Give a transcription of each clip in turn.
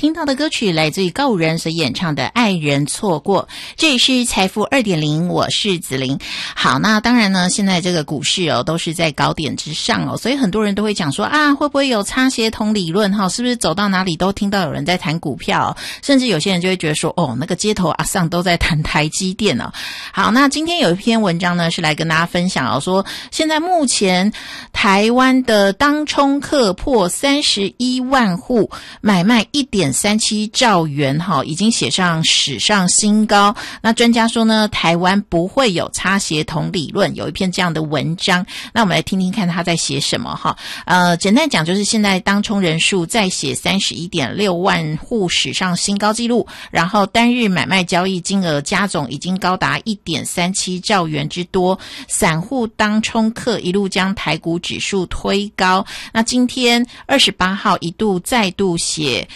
听到的歌曲来自于告五人所演唱的《爱人错过》，这里是财富 2.0， 我是子琳。好，那当然呢，现在这个股市都是在高点之上所以很多人都会讲说啊，会不会有擦鞋童理论是不是走到哪里都听到有人在谈股票甚至有些人就会觉得说那个街头阿桑都在谈台积电好，那今天有一篇文章呢是来跟大家分享说现在目前台湾的当冲客破31万户，买卖1.37兆元已经写上史上新高。那专家说呢，台湾不会有擦鞋童理论，有一篇这样的文章。那我们来听听看他在写什么简单讲就是现在当冲人数再写 31.6 万户史上新高纪录，然后单日买卖交易金额加总已经高达 1.37 兆元之多，散户当冲客一路将台股指数推高。那今天28号一度再度写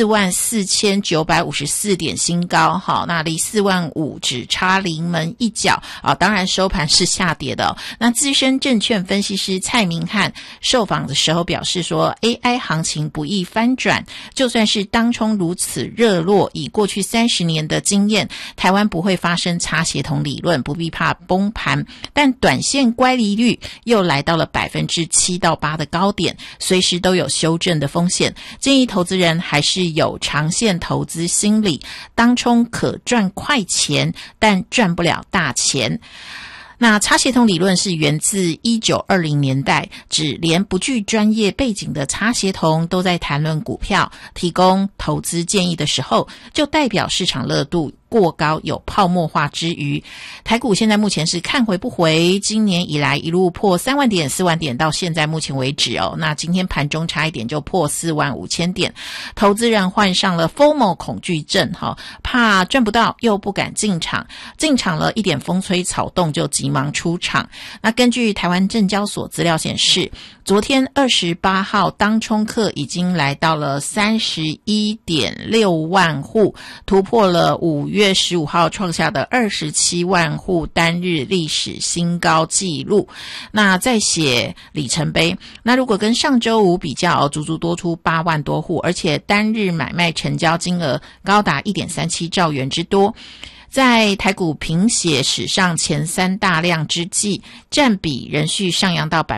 44,954点新高那离4万5只差临门一脚当然收盘是下跌的那资深证券分析师蔡明汉受访的时候表示说 AI 行情不易翻转，就算是当冲如此热络，以过去30年的经验，台湾不会发生擦鞋童理论，不必怕崩盘，但短线乖离率又来到了 7%到8%的高点，随时都有修正的风险，建议投资人还是有长线投资心理，当冲可赚快钱，但赚不了大钱。那擦鞋童理论是源自1920年代，指连不具专业背景的擦鞋童都在谈论股票，提供投资建议的时候，就代表市场热度过高，有泡沫化之余。台股现在目前是看回不回，今年以来一路破3万点4万点，到现在目前为止那今天盘中差一点就破4万5千点，投资人患上了 FOMO 恐惧症怕赚不到又不敢进场了一点风吹草动就急忙出场。那根据台湾证交所资料显示，昨天28号当冲客已经来到了 31.6 万户，突破了5月15号创下的27万户单日历史新高纪录。那再写里程碑，那如果跟上周五比较足足多出8万多户，而且单日买卖成交金额高达 1.37 兆元之多，在台股凭写史上前3大量之际，占比仍续上扬到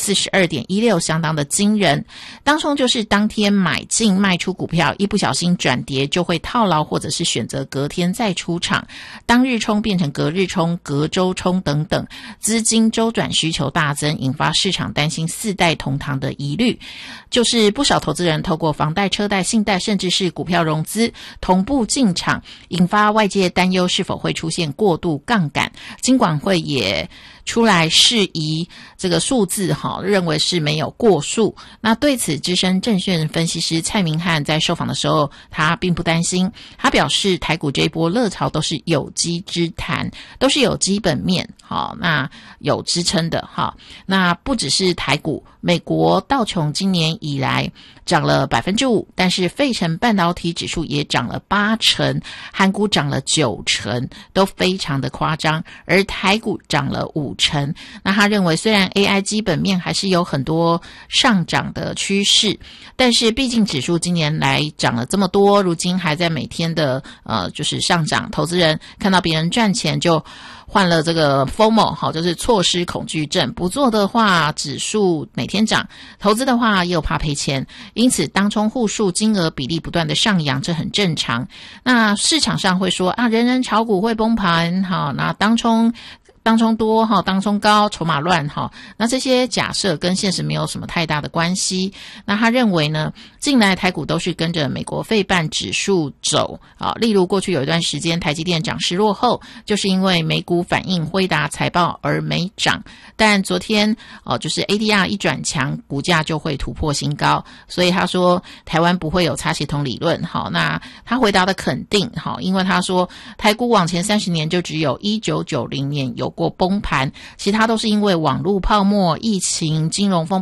42.16%， 相当的惊人。当冲就是当天买进卖出股票，一不小心转跌就会套牢，或者是选择隔天再出场，当日冲变成隔日冲、隔周冲等等，资金周转需求大增，引发市场担心4代同堂的疑虑，就是不少投资人透过房贷、车贷、信贷，甚至是股票融资同步进场，引发外界担忧是否会出现过度杠杆。金管会也出来释疑这个数字认为是没有过数。那对此资深证券分析师蔡明汉在受访的时候，他并不担心，他表示台股这一波热潮都是有机之谈，都是有基本面那有支撑的那不只是台股，美国道琼今年以来涨了 5%， 但是费城半导体指数也涨了8%，韩股涨了9%，都非常的夸张，而台股涨了5%。那他认为虽然 AI 基本面还是有很多上涨的趋势，但是毕竟指数今年来涨了这么多，如今还在每天的就是上涨，投资人看到别人赚钱就换了这个 FOMO 就是错失恐惧症，不做的话指数每天涨，投资的话又怕赔钱，因此当冲户数金额比例不断的上扬，这很正常。那市场上会说人人炒股会崩盘那当冲多当冲高，筹码乱那这些假设跟现实没有什么太大的关系。那他认为呢，近来台股都是跟着美国费半指数走例如过去有一段时间台积电涨势落后，就是因为美股反映辉达财报而没涨，但昨天就是 ADR 一转强，股价就会突破新高，所以他说台湾不会有擦鞋童理论那他回答的肯定因为他说台股往前30年就只有1990年有过崩盘，其他都是因为网络泡沫、疫情、金融风